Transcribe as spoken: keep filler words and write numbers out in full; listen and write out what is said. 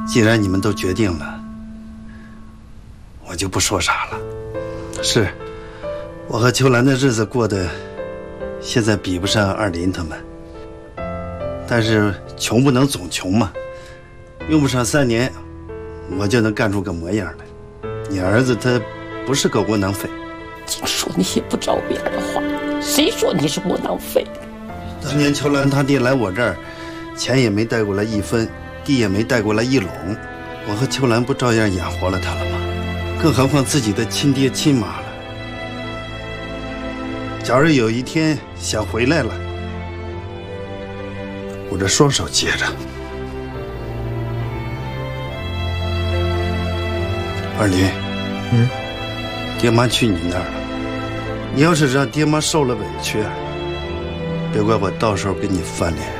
既然你们都决定了，我就不说啥了。是，我和秋兰的日子过得现在比不上二林他们，但是穷不能总穷嘛，用不上三年，我就能干出个模样来。你儿子他不是个窝囊废。 净说那些不着边的话，谁说你是窝囊废？ 当年秋兰他爹来我这儿，钱也没带过来一分，地也没带过来一垄，我和秋兰不照样养活了他了吗？更何况自己的亲爹亲妈了。假如有一天想回来了，我这双手接着。二林， 嗯， 爹妈去你那儿了，你要是让爹妈受了委屈，别怪我到时候跟你翻脸。